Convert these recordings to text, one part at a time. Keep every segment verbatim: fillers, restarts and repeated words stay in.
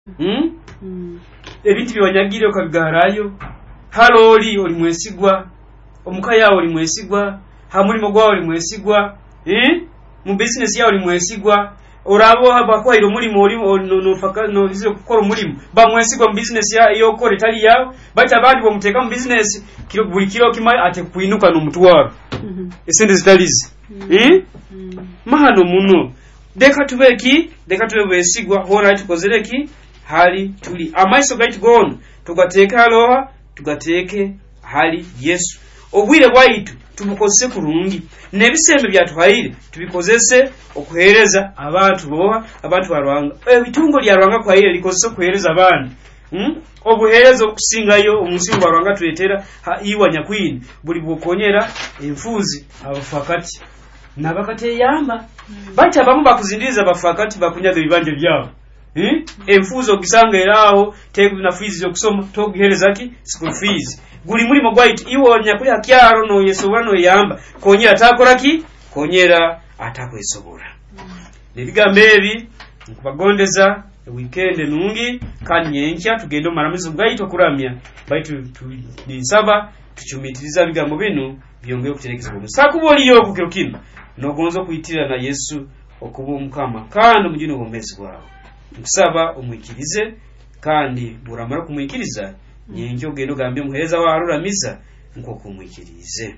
Hmm? Mm. Ebintu byonyagire okabigarayo. Haloli oli mwesigwa. Omukaya oli mwesigwa. Hamulimo gwa oli mwesigwa. Eh? Mu business ya oli mwesigwa. Orabo abakwairo mulimo oli no no faka no bizo kukora mulimo. Ba mwesigwa mu business ya iyo kore tali yao. Bati abandi bomuteka mu business kilo buli kilo kimali ate kuinuka no mutwaro. Mhm. Mm Esende zitalizi. Mm. Eh? Mm. Mahano muno. Deka tubeki, deka tubesigwa hora tukozereki. Hali tuli amaiso gaitu gono tugateke haloha tugateke hali Yesu obwire bwaitu tumukozese kurungi nebisembe byatuhaire tubikozese okuhereza abantu boha abantu barwanga ebitungo lyarwanga kwa ile likozese kuhereza abandi hmm? Obuhereza okusingayo omusingo barwanga tuletera iwa nyakwini buli bukonyera enfuzi abafakati nabakate yamba mm. Bacha bamu bakuzindiriza abafakati bakunyaga bibanje byabo. Hmm? Enfuzo gisanga eraho tegu na fees yo kusoma toguhereza ki school fees guli muri mogwaiti iwo nyakuri akyaro no yesobora no yamba konyera takora ki konyera atakwesobora nebigambe ebi nkubagondeza weekend nungi kandi nyenkya tugendo maramizo bwaito kuramya baitu nisaba tuchumitiriza bigambo bino byongeye kuterekeza mu sakuboli yo kukiro kino nogonzo kuitira na Yesu okuba omukama kandi mujino bomezi gwawe Nsaba umwikirize kandi buramara kumwikiriza nyenje ogendo gambe muhereza wa aruramiza nko kumwikirize.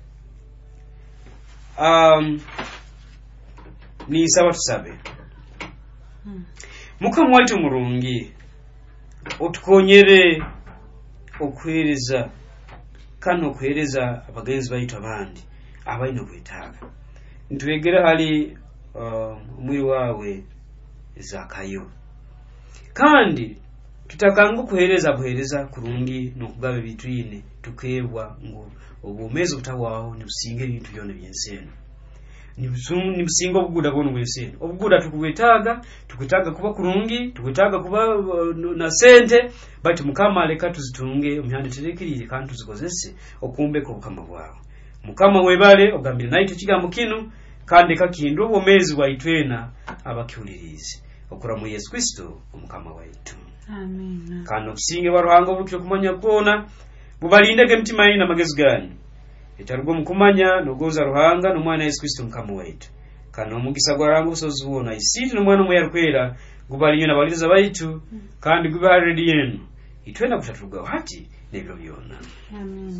Um ni saba tusabe. Hmm. Mukamwa waitu murungi otukonyere okwereza kano okwereza abagenzi baitu abandi abaino kwetaga. Ntwegera hali uh, umwiri wawe Zakayo kandi tutakanga kuhereza buhereza kurungi no kugabe bitwine tukebwa ngo obumezo butawaho ni businge bintu byone byensene ni busumu ni busingo obuguda bono bwensene obuguda tukubetaga tukutaga kuba kurungi tukutaga kuba uh, na sente bati mukama aleka tuzitunge omyande terekirire kandi tuzikozese okumbe ko bukama bwawe mukama webale ogambira naito kigambo kinu kandi kakindu obumezi bwaitwena abakiulirize okura mu Yesu Kristo omukama waitu. Amen. Kandi obusinge baruhanga obukyo kumanya kuona bubalindege mtima ina magezi gani etarugo mukumanya nogoza ruhanga no mwana Yesu Kristo omukama waitu kandi omugisa gwarango sozuona isiti no mwana muyarkwera gubalinyo nabaliza baitu kandi gubare yenu itwena kutatuga hati nebyo byona. Amen.